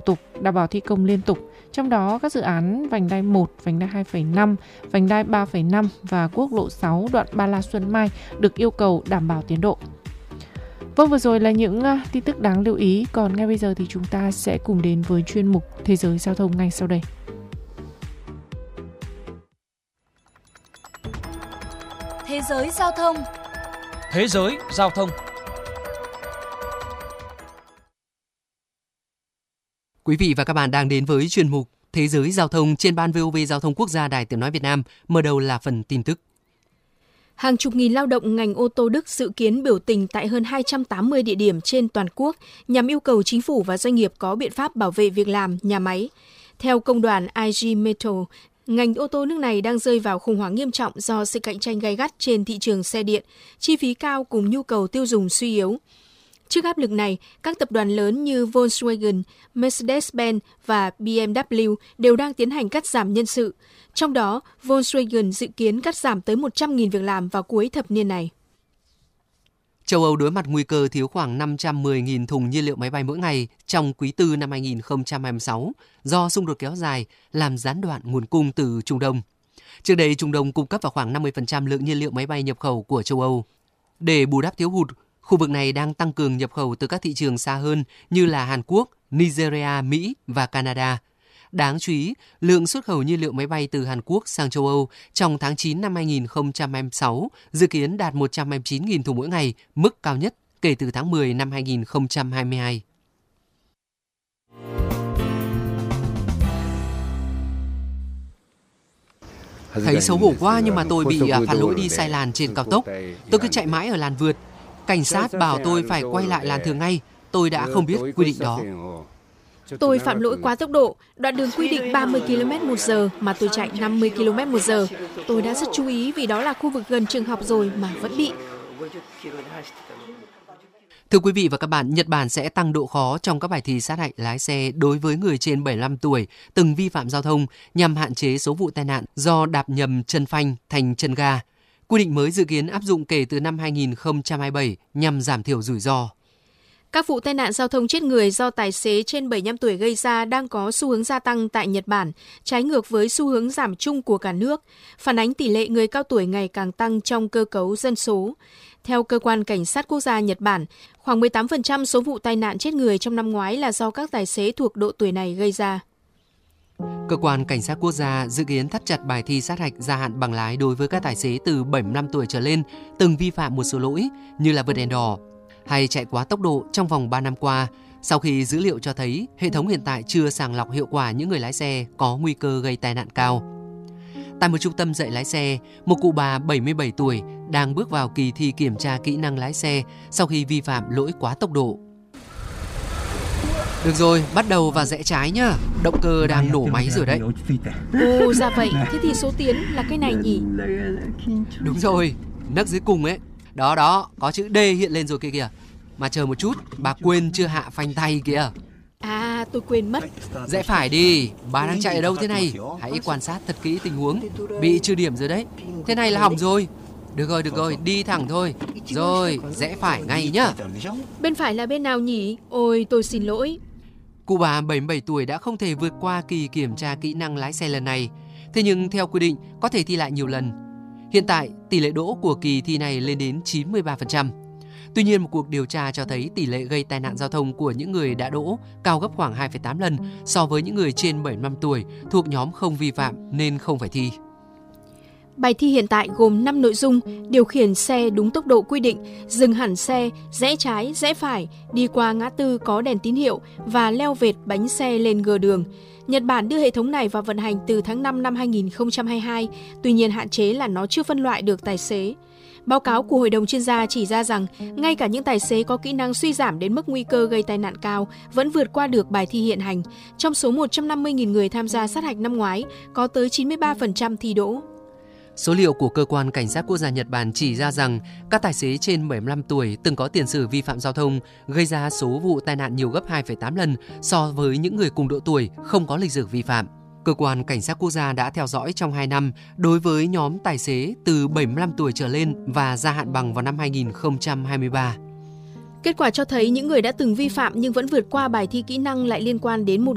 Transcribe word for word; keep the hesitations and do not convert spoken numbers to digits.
tục, đảm bảo thi công liên tục. Trong đó các dự án vành đai một, vành đai hai phẩy năm, vành đai ba phẩy năm và quốc lộ sáu đoạn Ba La Xuân Mai được yêu cầu đảm bảo tiến độ. Vâng, vừa rồi là những uh, tin tức đáng lưu ý. Còn ngay bây giờ thì chúng ta sẽ cùng đến với chuyên mục Thế giới giao thông ngay sau đây. Thế giới giao thông. Thế giới giao thông. Quý vị và các bạn đang đến với chuyên mục Thế giới giao thông trên ban vê o vê Giao thông Quốc gia Đài Tiếng nói Việt Nam. Mở đầu là phần tin tức. Hàng chục nghìn lao động ngành ô tô Đức dự kiến biểu tình tại hơn hai trăm tám mươi địa điểm trên toàn quốc nhằm yêu cầu chính phủ và doanh nghiệp có biện pháp bảo vệ việc làm, nhà máy. Theo công đoàn i giê Metal, ngành ô tô nước này đang rơi vào khủng hoảng nghiêm trọng do sự cạnh tranh gay gắt trên thị trường xe điện, chi phí cao cùng nhu cầu tiêu dùng suy yếu. Trước áp lực này, các tập đoàn lớn như Volkswagen, Mercedes-Benz và bê em vê đều đang tiến hành cắt giảm nhân sự. Trong đó, Volkswagen dự kiến cắt giảm tới một trăm nghìn việc làm vào cuối thập niên này. Châu Âu đối mặt nguy cơ thiếu khoảng năm trăm mười nghìn thùng nhiên liệu máy bay mỗi ngày trong quý tư năm hai nghìn không trăm hai mươi sáu do xung đột kéo dài làm gián đoạn nguồn cung từ Trung Đông. Trước đây, Trung Đông cung cấp vào khoảng năm mươi phần trăm lượng nhiên liệu máy bay nhập khẩu của châu Âu. Để bù đắp thiếu hụt, khu vực này đang tăng cường nhập khẩu từ các thị trường xa hơn như là Hàn Quốc, Nigeria, Mỹ và Canada. Đáng chú ý, lượng xuất khẩu nhiên liệu máy bay từ Hàn Quốc sang châu Âu trong tháng chín năm hai nghìn không trăm hai mươi sáu dự kiến đạt một trăm hai mươi chín nghìn thùng mỗi ngày, mức cao nhất kể từ tháng mười năm hai nghìn không trăm hai mươi hai. Thấy xấu hổ quá nhưng mà tôi bị phạt lỗi đi sai làn trên cao tốc. Tôi cứ chạy mãi ở làn vượt. Cảnh sát bảo tôi phải quay lại làn thường ngay. Tôi đã không biết quy định đó. Tôi phạm lỗi quá tốc độ. Đoạn đường quy định ba mươi ki lô mét một giờ mà tôi chạy năm mươi ki lô mét một giờ. Tôi đã rất chú ý vì đó là khu vực gần trường học rồi mà vẫn bị. Thưa quý vị và các bạn, Nhật Bản sẽ tăng độ khó trong các bài thi sát hạch lái xe đối với người trên bảy mươi lăm tuổi từng vi phạm giao thông nhằm hạn chế số vụ tai nạn do đạp nhầm chân phanh thành chân ga. Quy định mới dự kiến áp dụng kể từ năm hai nghìn không trăm hai mươi bảy nhằm giảm thiểu rủi ro. Các vụ tai nạn giao thông chết người do tài xế trên bảy mươi lăm tuổi gây ra đang có xu hướng gia tăng tại Nhật Bản, trái ngược với xu hướng giảm chung của cả nước, phản ánh tỷ lệ người cao tuổi ngày càng tăng trong cơ cấu dân số. Theo Cơ quan Cảnh sát Quốc gia Nhật Bản, khoảng mười tám phần trăm số vụ tai nạn chết người trong năm ngoái là do các tài xế thuộc độ tuổi này gây ra. Cơ quan Cảnh sát Quốc gia dự kiến thắt chặt bài thi sát hạch gia hạn bằng lái đối với các tài xế từ bảy mươi lăm tuổi trở lên từng vi phạm một số lỗi như là vượt đèn đỏ hay chạy quá tốc độ trong vòng ba năm qua, sau khi dữ liệu cho thấy hệ thống hiện tại chưa sàng lọc hiệu quả những người lái xe có nguy cơ gây tai nạn cao. Tại một trung tâm dạy lái xe, một cụ bà bảy mươi bảy tuổi đang bước vào kỳ thi kiểm tra kỹ năng lái xe sau khi vi phạm lỗi quá tốc độ. Được rồi, bắt đầu vào rẽ trái nhá. Động cơ đang nổ máy rồi đấy. Ồ, ra vậy. Thế thì số tiến là cái này nhỉ? Đúng rồi, nấc dưới cùng ấy. Đó đó, có chữ D hiện lên rồi kia kìa. Mà chờ một chút, bà quên chưa hạ phanh tay kìa. À, tôi quên mất. Rẽ phải đi, bà đang chạy ở đâu thế này? Hãy quan sát thật kỹ tình huống. Bị trừ điểm rồi đấy. Thế này là hỏng rồi. Được rồi, được rồi, đi thẳng thôi. Rồi, rẽ phải ngay nhá. Bên phải là bên nào nhỉ? Ôi, tôi xin lỗi. Cụ bà bảy mươi bảy tuổi đã không thể vượt qua kỳ kiểm tra kỹ năng lái xe lần này. Thế nhưng theo quy định có thể thi lại nhiều lần. Hiện tại, tỷ lệ đỗ của kỳ thi này lên đến chín mươi ba phần trăm. Tuy nhiên, một cuộc điều tra cho thấy tỷ lệ gây tai nạn giao thông của những người đã đỗ cao gấp khoảng hai phẩy tám lần so với những người trên bảy mươi lăm tuổi thuộc nhóm không vi phạm nên không phải thi. Bài thi hiện tại gồm năm nội dung: điều khiển xe đúng tốc độ quy định, dừng hẳn xe, rẽ trái, rẽ phải, đi qua ngã tư có đèn tín hiệu và leo vệt bánh xe lên gờ đường. Nhật Bản đưa hệ thống này vào vận hành từ tháng năm năm hai nghìn không trăm hai mươi hai, tuy nhiên hạn chế là nó chưa phân loại được tài xế. Báo cáo của Hội đồng chuyên gia chỉ ra rằng, ngay cả những tài xế có kỹ năng suy giảm đến mức nguy cơ gây tai nạn cao vẫn vượt qua được bài thi hiện hành. Trong số một trăm năm mươi nghìn người tham gia sát hạch năm ngoái, có tới chín mươi ba phần trăm thi đỗ. Số liệu của Cơ quan Cảnh sát Quốc gia Nhật Bản chỉ ra rằng các tài xế trên bảy mươi lăm tuổi từng có tiền sử vi phạm giao thông, gây ra số vụ tai nạn nhiều gấp hai phẩy tám lần so với những người cùng độ tuổi không có lịch sử vi phạm. Cơ quan Cảnh sát Quốc gia đã theo dõi trong hai năm đối với nhóm tài xế từ bảy mươi lăm tuổi trở lên và gia hạn bằng vào năm hai nghìn không trăm hai mươi ba. Kết quả cho thấy những người đã từng vi phạm nhưng vẫn vượt qua bài thi kỹ năng lại liên quan đến một